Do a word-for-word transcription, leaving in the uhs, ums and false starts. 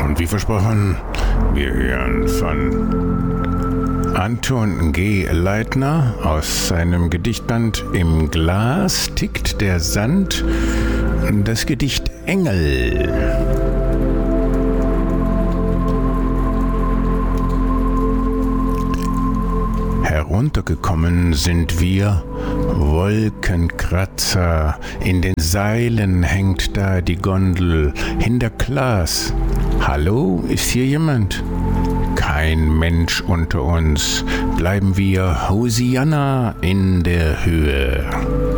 Und wie versprochen, wir hören von Anton G. Leitner aus seinem Gedichtband Im Glas tickt der Sand, das Gedicht Engel. Heruntergekommen sind wir, Wolkenkratzer, in den Seilen hängt da die Gondel, hinter Glas. Hallo, ist hier jemand? Kein Mensch unter uns, bleiben wir Hosianna in der Höhe.